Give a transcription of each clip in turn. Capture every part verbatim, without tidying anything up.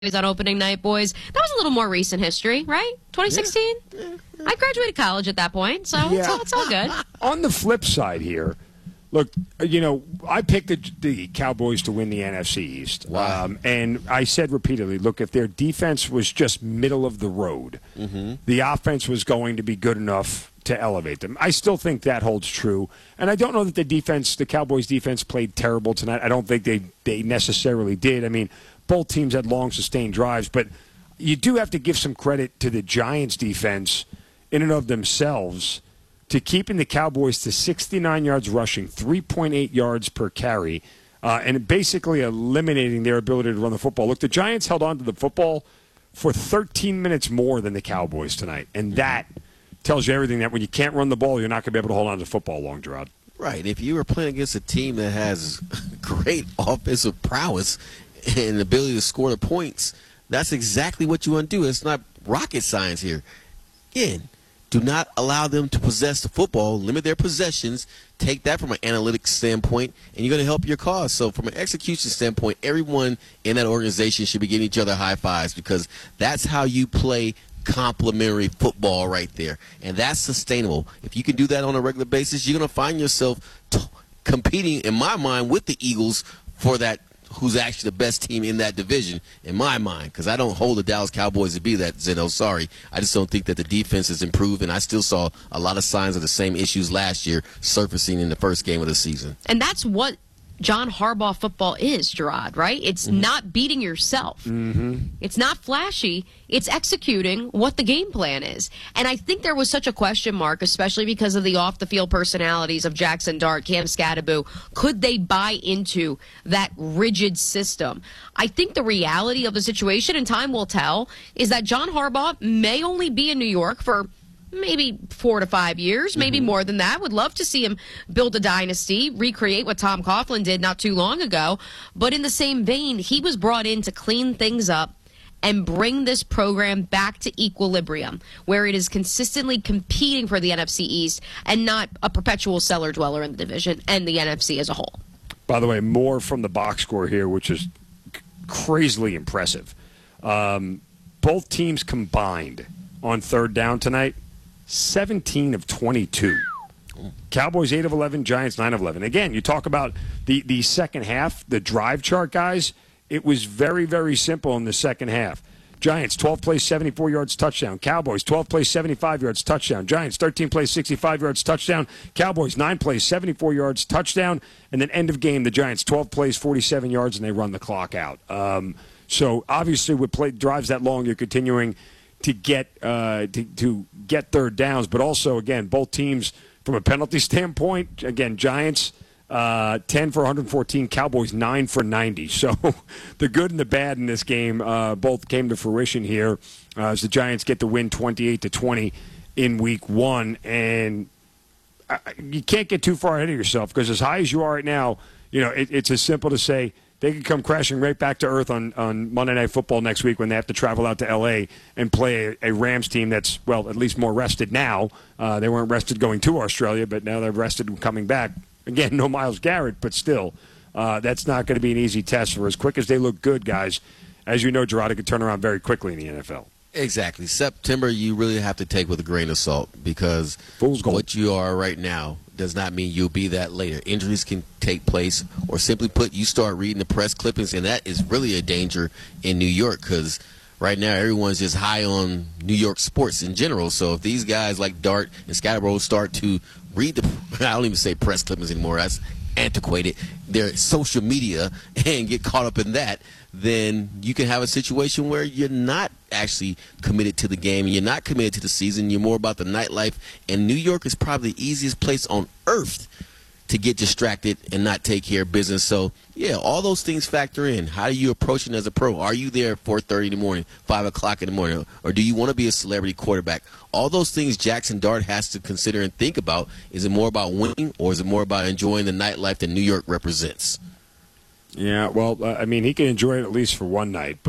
was on opening night, boys. That was a little more recent history, right? twenty sixteen? Yeah. Yeah, yeah. I graduated college at that point, so yeah. it's, all, it's all good. On the flip side here, look, you know, I picked the, the Cowboys to win the N F C East. Wow. Um, and I said repeatedly, look, if their defense was just middle of the road, mm-hmm. the offense was going to be good enough to elevate them. I still think that holds true. And I don't know that the defense, the Cowboys defense played terrible tonight. I don't think they, they necessarily did. I mean, both teams had long, sustained drives, but you do have to give some credit to the Giants' defense in and of themselves to keeping the Cowboys to sixty-nine yards rushing, three point eight yards per carry, uh, and basically eliminating their ability to run the football. Look, the Giants held on to the football for thirteen minutes more than the Cowboys tonight, and that tells you everything, that when you can't run the ball, you're not going to be able to hold on to the football long, Gerard. Right. If you were playing against a team that has great offensive prowess and the ability to score the points, that's exactly what you want to do. It's not rocket science here. Again, do not allow them to possess the football, limit their possessions, take that from an analytics standpoint, and you're going to help your cause. So from an execution standpoint, everyone in that organization should be giving each other high fives, because that's how you play complementary football right there. And that's sustainable. If you can do that on a regular basis, you're going to find yourself t- competing, in my mind, with the Eagles for that, who's actually the best team in that division, in my mind, because I don't hold the Dallas Cowboys to be that, Zeno. Sorry. I just don't think that the defense has improved, and I still saw a lot of signs of the same issues last year surfacing in the first game of the season. And that's what John Harbaugh football is, Gerard, right? It's mm-hmm. not beating yourself. Mm-hmm. It's not flashy. It's executing what the game plan is. And I think there was such a question mark, especially because of the off-the-field personalities of Jackson Dart, Cam Scatterbo. Could they buy into that rigid system? I think the reality of the situation, and time will tell, is that John Harbaugh may only be in New York for maybe four to five years, maybe mm-hmm. more than that. Would love to see him build a dynasty, recreate what Tom Coughlin did not too long ago. But in the same vein, he was brought in to clean things up and bring this program back to equilibrium, where it is consistently competing for the N F C East and not a perpetual cellar dweller in the division and the N F C as a whole. By the way, more from the box score here, which is crazily impressive. Um, both teams combined on third down tonight, seventeen of twenty-two. Cowboys eight of eleven, Giants nine of eleven. Again, you talk about the, the second half, the drive chart, guys. It was very, very simple in the second half. Giants, twelve plays, seventy-four yards, touchdown. Cowboys, twelve plays, seventy-five yards, touchdown. Giants, thirteen plays, sixty-five yards, touchdown. Cowboys, nine plays, seventy-four yards, touchdown. And then end of game, the Giants, twelve plays, forty-seven yards, and they run the clock out. Um, so obviously with play drives that long, you're continuing to get uh, to, to get third downs. But also, again, both teams, from a penalty standpoint, again, Giants, uh, ten for one hundred fourteen, Cowboys nine for ninety. So the good and the bad in this game uh, both came to fruition here uh, as the Giants get the win twenty-eight to twenty in week one. And uh, you can't get too far ahead of yourself, because as high as you are right now, you know, it, it's as simple to say they could come crashing right back to earth on, on Monday Night Football next week when they have to travel out to L A and play a, a Rams team that's, well, at least more rested now. Uh, they weren't rested going to Australia, but now they're rested coming back. Again, no Myles Garrett, but still, uh, that's not going to be an easy test for as quick as they look good, guys. As you know, Gerard, it could turn around very quickly in the N F L. Exactly. September, you really have to take with a grain of salt, because Fool's gold. What you are right now does not mean you'll be that later. Injuries can take place, or simply put, you start reading the press clippings, and that is really a danger in New York, because right now everyone's just high on New York sports in general. So if these guys like Dart and Scatterbo start to read the – I don't even say press clippings anymore. That's antiquated. Their social media, and get caught up in that, then you can have a situation where you're not actually committed to the game, and you're not committed to the season. You're more about the nightlife, and New York is probably the easiest place on earth to get distracted and not take care of business. So, yeah, all those things factor in. How are you approaching as a pro? Are you there at four thirty in the morning, five o'clock in the morning, or do you want to be a celebrity quarterback? All those things Jackson Dart has to consider and think about. Is it more about winning, or is it more about enjoying the nightlife that New York represents? Yeah, well, uh, I mean, he can enjoy it at least for one night. But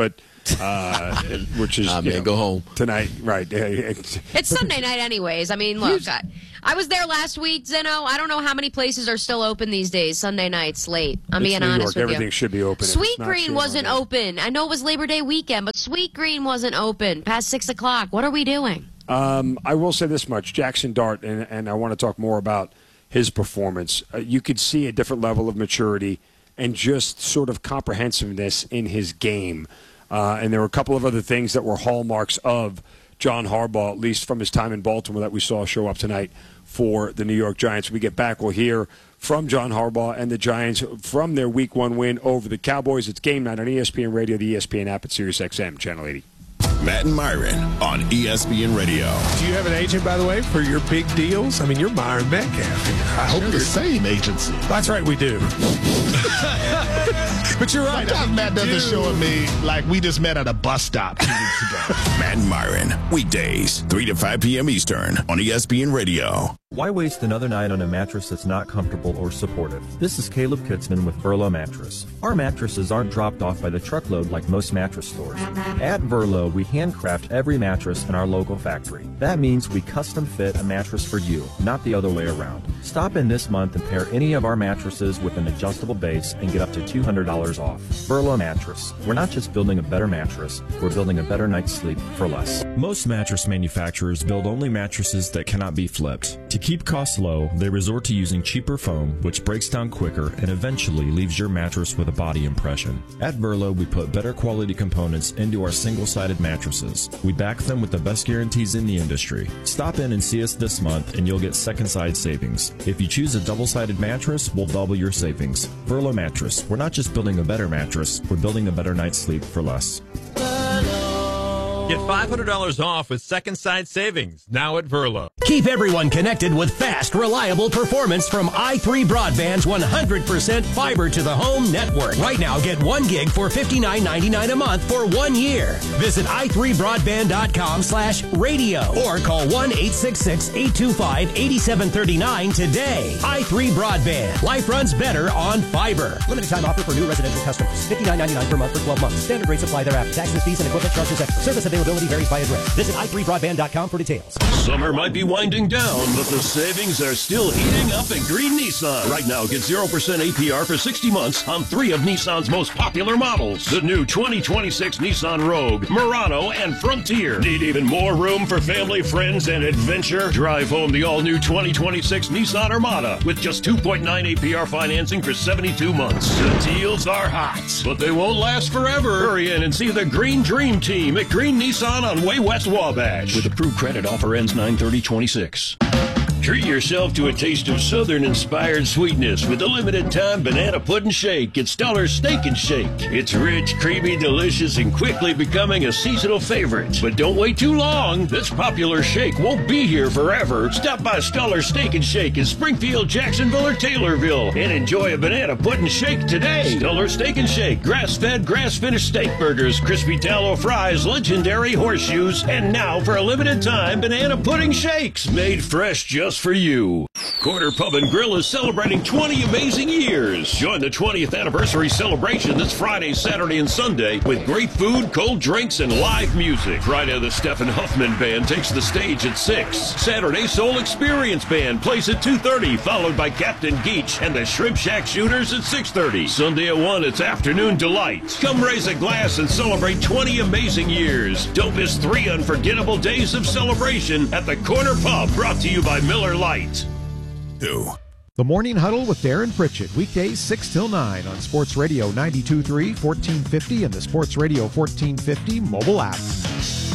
uh, which is nah, you man, know, go home tonight. Right? It's Sunday night, anyways. I mean, look, I, I was there last week, Zeno. I don't know how many places are still open these days. Sunday nights late. I'm it's being New honest York. with you. Everything should be open. Sweet Green wasn't open. I know it was Labor Day weekend, but Sweet Green wasn't open past six o'clock. What are we doing? Um, I will say this much: Jackson Dart, and, and I want to talk more about his performance. Uh, you could see a different level of maturity and just sort of comprehensiveness in his game. Uh, and there were a couple of other things that were hallmarks of John Harbaugh, at least from his time in Baltimore, that we saw show up tonight for the New York Giants. When we get back, we'll hear from John Harbaugh and the Giants from their week one win over the Cowboys. It's Game Night on E S P N Radio, the E S P N app, at SiriusXM, Channel eighty. Matt and Myron on E S P N Radio. Do you have an agent, by the way, for your big deals? I mean, you're Myron Metcalf. I hope the same agency. That's right, we do. But you're right. Sometimes I mean, Matt doesn't do. show at me like we just met at a bus stop two weeks ago. Matt and Myron, weekdays, three to five p.m. Eastern on E S P N Radio. Why waste another night on a mattress that's not comfortable or supportive? This is Caleb Kitzman with Verlo Mattress. Our mattresses aren't dropped off by the truckload like most mattress stores. At Verlo, we handcraft every mattress in our local factory. That means we custom fit a mattress for you, not the other way around. Stop in this month and pair any of our mattresses with an adjustable base and get up to two hundred dollars off. Verlo Mattress. We're not just building a better mattress, we're building a better night's sleep for less. Most mattress manufacturers build only mattresses that cannot be flipped. To keep costs low, they resort to using cheaper foam, which breaks down quicker and eventually leaves your mattress with a body impression. At Verlo, we put better quality components into our single-sided mattresses. We back them with the best guarantees in the industry. Stop in and see us this month and you'll get second-side savings. If you choose a double-sided mattress, we'll double your savings. Verlo Mattress. We're not just building a better mattress, we're building a better night's sleep for less. Get five hundred dollars off with Second Side Savings, now at Verlo. Keep everyone connected with fast, reliable performance from i three Broadband's one hundred percent fiber to the home network. Right now, get one gig for fifty-nine ninety-nine a month for one year. Visit i three broadband dot com slash radio or call one eight six six, eight two five, eight seven three nine today. i three Broadband. Life runs better on fiber. Limited time offer for new residential customers. fifty-nine ninety-nine per month for twelve months. Standard rates apply thereafter. Taxes, fees, and equipment charges extra. Service availability varies by address. Visit i three broadband dot com for details. Summer might be winding down, but the savings are still heating up at Green Nissan. Right now, get zero percent A P R for sixty months on three of Nissan's most popular models. The new twenty twenty-six Nissan Rogue, Murano, and Frontier. Need even more room for family, friends, and adventure? Drive home the all-new twenty twenty-six Nissan Armada with just two point nine A P R financing for seventy-two months. The deals are hot, but they won't last forever. Hurry in and see the Green Dream Team at Green Nissan on Way West Wabash. With approved credit, offer ends nine thirty twenty-six. Treat yourself to a taste of Southern-inspired sweetness with a limited-time banana pudding shake at Stellar's Steak and Shake. It's rich, creamy, delicious, and quickly becoming a seasonal favorite. But don't wait too long. This popular shake won't be here forever. Stop by Stellar's Steak and Shake in Springfield, Jacksonville, or Taylorville and enjoy a banana pudding shake today. Stellar's Steak and Shake. Grass-fed, grass-finished steak burgers, crispy tallow fries, legendary horseshoes, and now for a limited time, banana pudding shakes made fresh just for you. Corner Pub and Grill is celebrating twenty amazing years. Join the twentieth anniversary celebration this Friday, Saturday, and Sunday with great food, cold drinks, and live music. Friday, the Stephen Huffman Band takes the stage at six. Saturday, Soul Experience Band plays at two thirty, followed by Captain Geach and the Shrimp Shack Shooters at six thirty. Sunday at one, it's Afternoon Delight. Come raise a glass and celebrate twenty amazing years. Don't miss three unforgettable days of celebration at the Corner Pub, brought to you by Miller Lite. Two. The Morning Huddle with Darren Pritchett, weekdays six till nine on Sports Radio ninety-two point three, fourteen fifty, and the Sports Radio fourteen fifty mobile app.